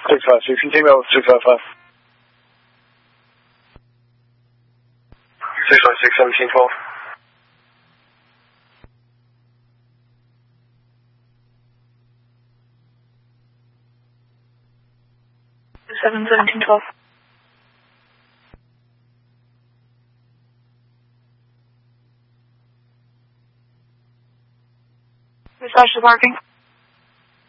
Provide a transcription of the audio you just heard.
656, continue over 655. 656, 1712. 1712. Massage the parking.